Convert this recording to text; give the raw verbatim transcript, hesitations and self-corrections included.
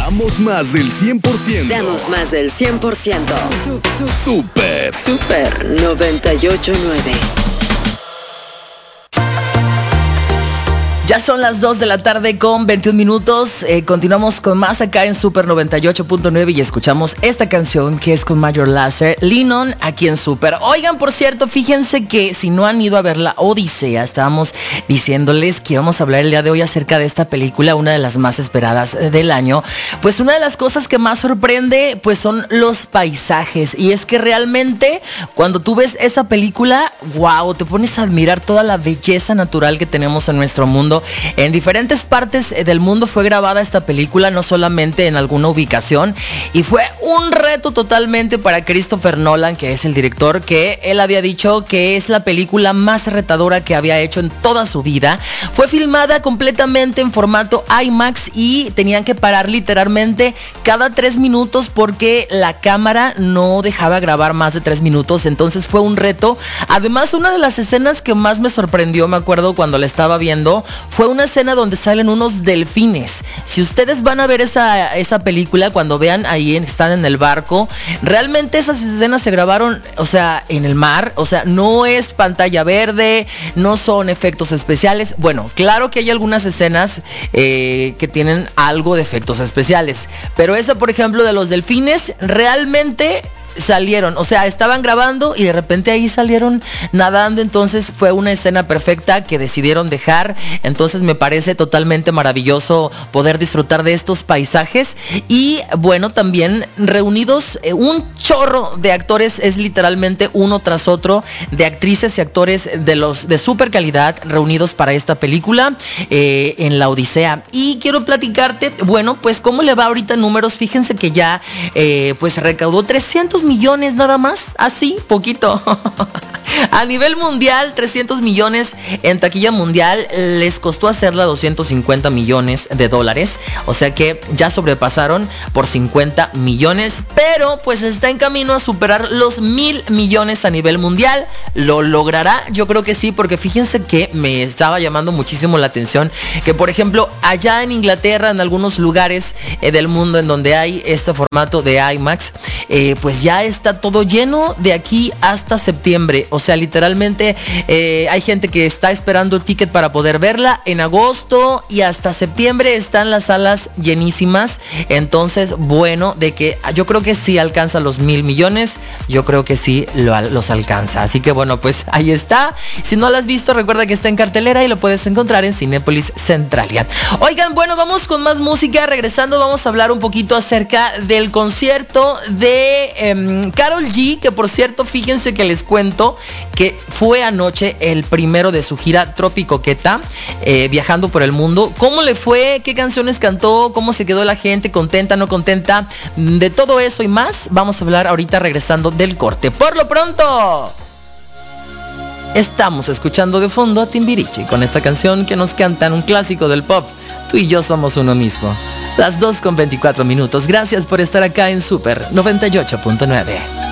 Damos más del cien por ciento. Damos más del cien por ciento. Super. Super noventa y ocho punto nueve. Ya son las dos de la tarde con veintiún minutos. Eh, continuamos con más acá en Super noventa y ocho punto nueve y escuchamos esta canción que es con Major Lazer, Lean On, aquí en Super. Oigan, por cierto, fíjense que si no han ido a ver la Odisea, estábamos diciéndoles que íbamos a hablar el día de hoy acerca de esta película, una de las más esperadas del año. Pues una de las cosas que más sorprende, pues son los paisajes. Y es que realmente cuando tú ves esa película, wow, te pones a admirar toda la belleza natural que tenemos en nuestro mundo. En diferentes partes del mundo fue grabada esta película, no solamente en alguna ubicación, y fue un reto totalmente para Christopher Nolan, que es el director, que él había dicho que es la película más retadora que había hecho en toda su vida. Fue filmada completamente en formato IMAX y tenían que parar literalmente cada tres minutos porque la cámara no dejaba grabar más de tres minutos, entonces fue un reto. Además, una de las escenas que más me sorprendió, me acuerdo cuando la estaba viendo, fue una escena donde salen unos delfines. Si ustedes van a ver esa, esa película, cuando vean ahí, están en el barco, realmente esas escenas se grabaron, o sea, en el mar, o sea, no es pantalla verde, no son efectos especiales. Bueno, claro que hay algunas escenas eh, que tienen algo de efectos especiales, pero esa, por ejemplo, de los delfines, realmente salieron, o sea, estaban grabando y de repente ahí salieron nadando, entonces fue una escena perfecta que decidieron dejar. Entonces me parece totalmente maravilloso poder disfrutar de estos paisajes y bueno, también reunidos eh, un chorro de actores, es literalmente uno tras otro, de actrices y actores de los de super calidad reunidos para esta película eh, en la Odisea. Y quiero platicarte, bueno, pues cómo le va ahorita en números. Fíjense que ya eh, pues recaudó trescientos millones nada más, así, poquito. A nivel mundial, trescientos millones en taquilla mundial. Les costó hacerla doscientos cincuenta millones de dólares. O sea que ya sobrepasaron por cincuenta millones. Pero pues está en camino a superar los mil millones a nivel mundial. ¿Lo logrará? Yo creo que sí, porque fíjense que me estaba llamando muchísimo la atención que, por ejemplo, allá en Inglaterra, en algunos lugares eh, del mundo en donde hay este formato de IMAX, eh, pues ya está todo lleno de aquí hasta septiembre. O sea, literalmente eh, hay gente que está esperando el ticket para poder verla en agosto y hasta septiembre están las salas llenísimas. Entonces, bueno, de que yo creo que sí alcanza los mil millones, yo creo que sí lo, los alcanza. Así que bueno, pues ahí está. Si no la has visto, recuerda que está en cartelera y lo puedes encontrar en Cinépolis Centralia. Oigan, bueno, vamos con más música. Regresando vamos a hablar un poquito acerca del concierto de eh, Karol G, que por cierto, fíjense que les cuento que fue anoche el primero de su gira Tropicoqueta, eh, viajando por el mundo. ¿Cómo le fue? ¿Qué canciones cantó? ¿Cómo se quedó la gente? ¿Contenta, no contenta? De todo eso y más vamos a hablar ahorita regresando del corte. Por lo pronto, estamos escuchando de fondo a Timbiriche con esta canción que nos cantan, un clásico del pop, Tú y yo somos uno mismo. Las dos con veinticuatro minutos. Gracias por estar acá en Super noventa y ocho punto nueve.